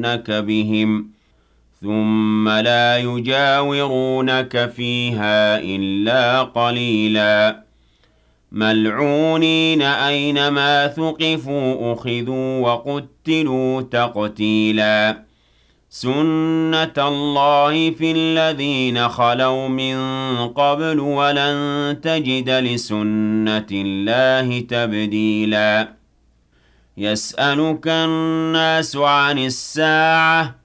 لنبلونك بهم ثم لا يجاورونك فيها إلا قليلا ملعونين أينما ثقفوا أخذوا وقتلوا تقتيلا سنة الله في الذين خلوا من قبل ولن تجد لسنة الله تبديلا يسألك الناس عن الساعة